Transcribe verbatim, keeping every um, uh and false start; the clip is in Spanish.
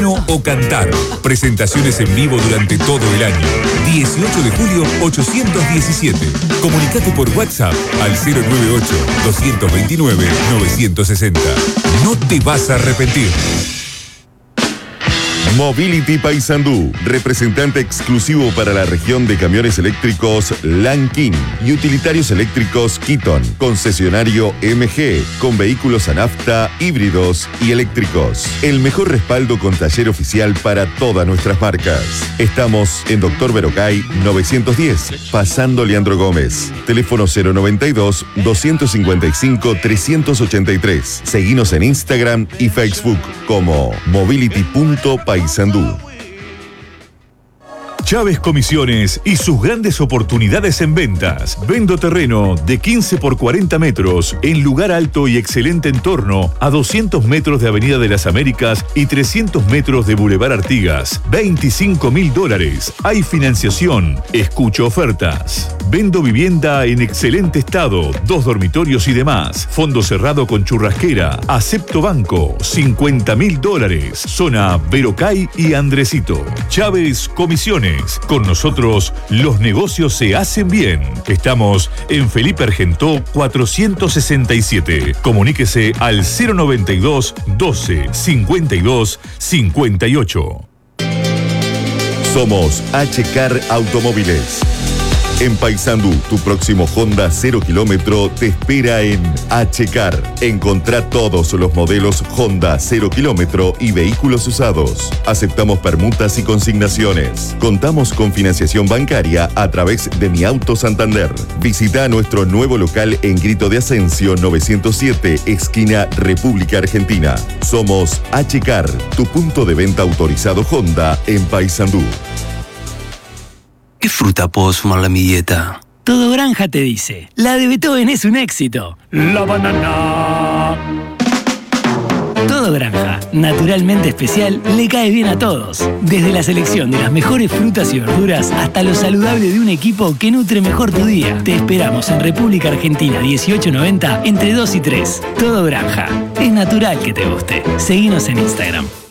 Uno o cantar. Presentaciones en vivo durante todo el año. dieciocho de julio ochocientos diecisiete. Comunicate por WhatsApp al cero nueve ocho, dos dos nueve, nueve seis cero. No te vas a arrepentir. Mobility Paysandú, representante exclusivo para la región de camiones eléctricos Lankin y utilitarios eléctricos Keaton, concesionario M G, con vehículos a nafta, híbridos y eléctricos. El mejor respaldo con taller oficial para todas nuestras marcas. Estamos en Doctor Verocay novecientos diez, pasando Leandro Gómez. Teléfono cero noventa y dos, doscientos cincuenta y cinco, trescientos ochenta y tres. Seguinos en Instagram y Facebook como mobility punto paysandú. Chávez Comisiones y sus grandes oportunidades en ventas. Vendo terreno de quince por cuarenta metros en lugar alto y excelente entorno a doscientos metros de Avenida de las Américas y trescientos metros de Boulevard Artigas. veinticinco mil dólares. Hay financiación. Escucho ofertas. Vendo vivienda en excelente estado, dos dormitorios y demás. Fondo cerrado con churrasquera. Acepto banco. cincuenta mil dólares. Zona Verocay y Andresito. Chávez Comisiones. Con nosotros, los negocios se hacen bien. Estamos en Felipe Argentó cuatrocientos sesenta y siete. Comuníquese al cero noventa y dos, doce, cincuenta y dos, cincuenta y ocho. Somos H-Car Automóviles. En Paysandú, tu próximo Honda cero kilómetro te espera en H-Car. Encontrá todos los modelos Honda cero kilómetro y vehículos usados. Aceptamos permutas y consignaciones. Contamos con financiación bancaria a través de Mi Auto Santander. Visita nuestro nuevo local en Grito de Ascencio novecientos siete, esquina República Argentina. Somos H-Car, tu punto de venta autorizado Honda en Paysandú. ¿Qué fruta puedo sumar a mi dieta? Todo Granja te dice, la de Beethoven es un éxito. La banana. Todo Granja, naturalmente especial, le cae bien a todos. Desde la selección de las mejores frutas y verduras hasta lo saludable de un equipo que nutre mejor tu día. Te esperamos en República Argentina dieciocho noventa entre dos y tres. Todo Granja, es natural que te guste. Seguinos en Instagram.